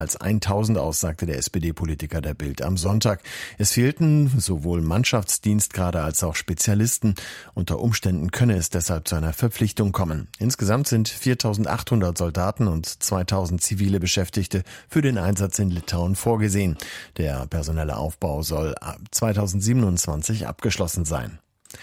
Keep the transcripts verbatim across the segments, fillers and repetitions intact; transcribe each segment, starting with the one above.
als tausend aus, sagte der S P D-Politiker der Bild am Sonntag. Es fehlten sowohl Mannschaftsdienstgrade als auch Spezialisten. Unter Umständen könne es deshalb zu einer Verpflichtung kommen. Insgesamt sind viertausendachthundert Soldaten und zweitausend zivile Beschäftigte für den Einsatz in Litauen vorgesehen. Der personelle Aufbau soll ab zweitausendsiebenundzwanzig abgeschlossen sein.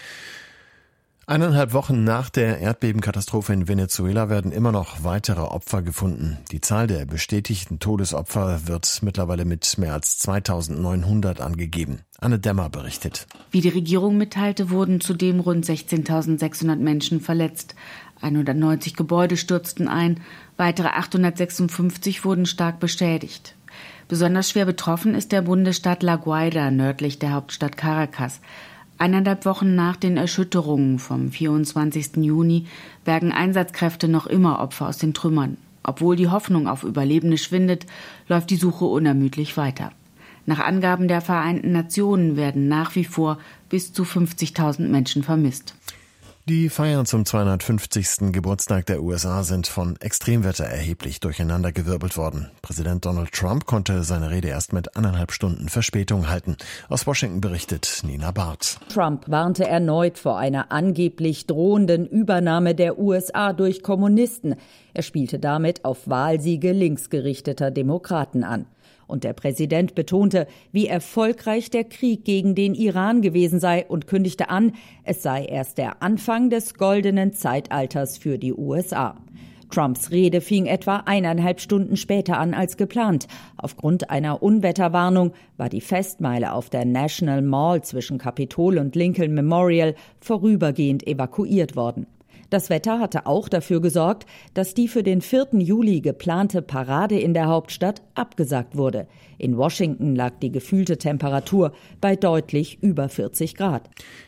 Eineinhalb Wochen nach der Erdbebenkatastrophe in Venezuela werden immer noch weitere Opfer gefunden. Die Zahl der bestätigten Todesopfer wird mittlerweile mit mehr als zweitausendneunhundert angegeben. Anne Dämmer berichtet. Wie die Regierung mitteilte, wurden zudem rund sechzehntausendsechshundert Menschen verletzt. hundertneunzig Gebäude stürzten ein, weitere achthundertsechsundfünfzig wurden stark beschädigt. Besonders schwer betroffen ist der Bundesstaat La Guaira nördlich der Hauptstadt Caracas. Eineinhalb Wochen nach den Erschütterungen vom vierundzwanzigsten Juni bergen Einsatzkräfte noch immer Opfer aus den Trümmern. Obwohl die Hoffnung auf Überlebende schwindet, läuft die Suche unermüdlich weiter. Nach Angaben der Vereinten Nationen werden nach wie vor bis zu fünfzigtausend Menschen vermisst. Die Feiern zum zweihundertfünfzigsten Geburtstag der U S A sind von Extremwetter erheblich durcheinandergewirbelt worden. Präsident Donald Trump konnte seine Rede erst mit anderthalb Stunden Verspätung halten. Aus Washington berichtet Nina Barth. Trump warnte erneut vor einer angeblich drohenden Übernahme der U S A durch Kommunisten. Er spielte damit auf Wahlsiege linksgerichteter Demokraten an. Und der Präsident betonte, wie erfolgreich der Krieg gegen den Iran gewesen sei und kündigte an, es sei erst der Anfang des goldenen Zeitalters für die U S A. Trumps Rede fing etwa eineinhalb Stunden später an als geplant. Aufgrund einer Unwetterwarnung war die Festmeile auf der National Mall zwischen Kapitol und Lincoln Memorial vorübergehend evakuiert worden. Das Wetter hatte auch dafür gesorgt, dass die für den vierten Juli geplante Parade in der Hauptstadt abgesagt wurde. In Washington lag die gefühlte Temperatur bei deutlich über vierzig Grad.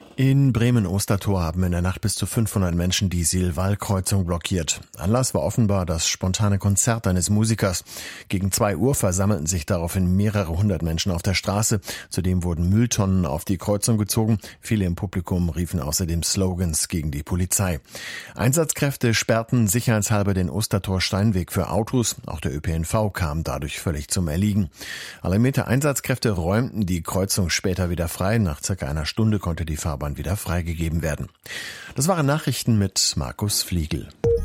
In Bremen-Ostertor haben in der Nacht bis zu fünfhundert Menschen die Silval-Kreuzung blockiert. Anlass war offenbar das spontane Konzert eines Musikers. Gegen zwei Uhr versammelten sich daraufhin mehrere hundert Menschen auf der Straße. Zudem wurden Mülltonnen auf die Kreuzung gezogen. Viele im Publikum riefen außerdem Slogans gegen die Polizei. Einsatzkräfte sperrten sicherheitshalber den Ostertor-Steinweg für Autos. Auch der Ö P N V kam dadurch völlig zum Erliegen. Alarmierte Einsatzkräfte räumten die Kreuzung später wieder frei. Nach circa einer Stunde konnte die Fahrbahn wieder freigegeben werden. Das waren Nachrichten mit Markus Fliegel.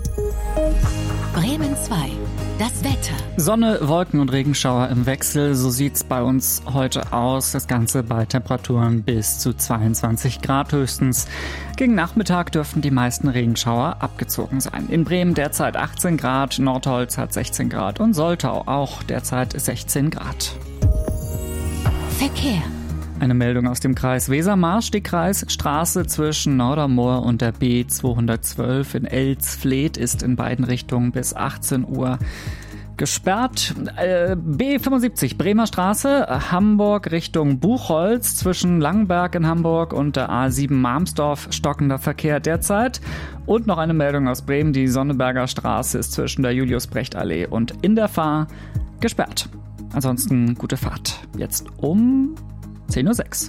Bremen zwei. Das Wetter. Sonne, Wolken und Regenschauer im Wechsel. So sieht's bei uns heute aus. Das Ganze bei Temperaturen bis zu zweiundzwanzig Grad höchstens. Gegen Nachmittag dürften die meisten Regenschauer abgezogen sein. In Bremen derzeit achtzehn Grad, Nordholz hat sechzehn Grad und Soltau auch derzeit sechzehn Grad. Verkehr. Eine Meldung aus dem Kreis Wesermarsch. Die Kreisstraße zwischen Nordermoor und der B zweihundertzwölf in Elz-Fleet ist in beiden Richtungen bis achtzehn Uhr gesperrt. Äh, B fünfundsiebzig, Bremer Straße, Hamburg Richtung Buchholz zwischen Langenberg in Hamburg und der A sieben Marmsdorf, stockender Verkehr derzeit. Und noch eine Meldung aus Bremen. Die Sonneberger Straße ist zwischen der Julius-Brecht-Allee und in der Fahr gesperrt. Ansonsten gute Fahrt. Jetzt um zehn Uhr sechs.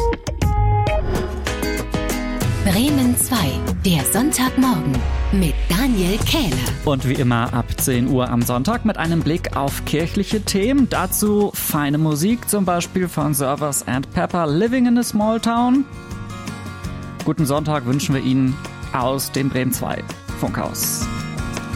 Bremen zwei, der Sonntagmorgen mit Daniel Kähler. Und wie immer ab zehn Uhr am Sonntag mit einem Blick auf kirchliche Themen. Dazu feine Musik, zum Beispiel von Servers and Pepper, Living in a Small Town. Guten Sonntag wünschen wir Ihnen aus dem Bremen zwei Funkhaus.